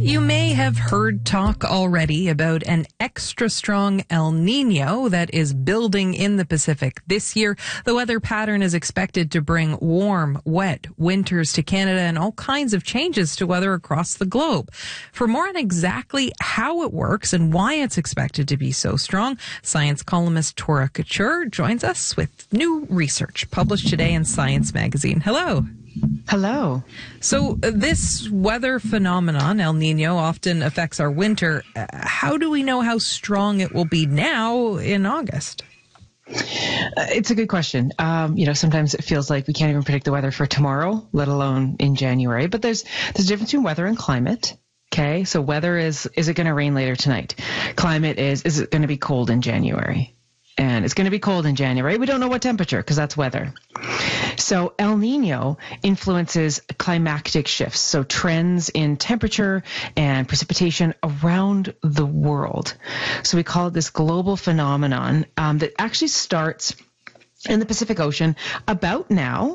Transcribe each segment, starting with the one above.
You may have heard talk already about an extra strong El Nino that is building in the Pacific this year. The weather pattern is expected to bring warm, wet winters to Canada and all kinds of changes to weather across the globe. For more on exactly how it works and why it's expected to be so strong, science columnist Tora Couture joins us with new research published today in Science magazine. Hello. Hello. So this weather phenomenon, El Nino, often affects our winter. How do we know how strong it will be now in August? It's a good question. Sometimes it feels like we can't even predict the weather for tomorrow, let alone in January. But there's a difference between weather and climate. Okay, so weather is it going to rain later tonight? Climate is it going to be cold in January? And it's going to be cold in January. We don't know what temperature because that's weather. So El Nino influences climactic shifts, so trends in temperature and precipitation around the world. So we call it this global phenomenon that actually starts in the Pacific Ocean about now.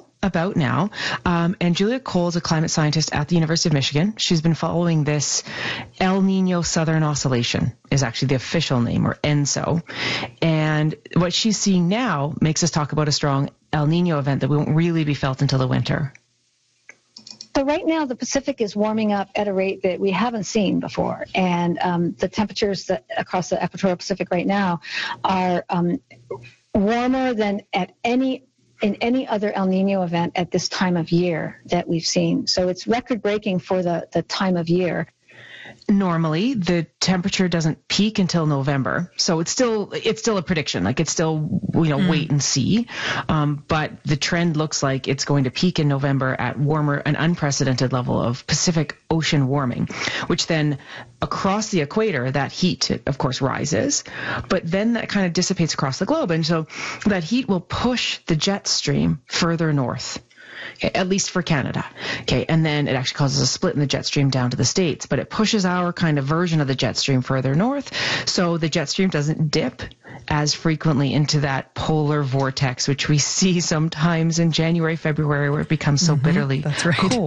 And Julia Cole is a climate scientist at the University of Michigan. She's been following this El Nino Southern Oscillation is actually the official name, or ENSO. And what she's seeing now makes us talk about a strong El Nino event that won't really be felt until the winter. So right now, the Pacific is warming up at a rate that we haven't seen before. And the temperatures across the equatorial Pacific right now are warmer than in any other El Nino event at this time of year that we've seen. So it's record-breaking for the time of year. Normally, the temperature doesn't peak until November, so it's still a prediction. Like it's still wait and see. But the trend looks like it's going to peak in November at an unprecedented level of Pacific Ocean warming, which then across the equator, that heat, of course, rises, but then that kind of dissipates across the globe, and so that heat will push the jet stream further north. Okay, at least for Canada. Okay, and then it actually causes a split in the jet stream down to the States, but it pushes our kind of version of the jet stream further north, so the jet stream doesn't dip as frequently into that polar vortex, which we see sometimes in January, February, where it becomes so bitterly That's right. cold.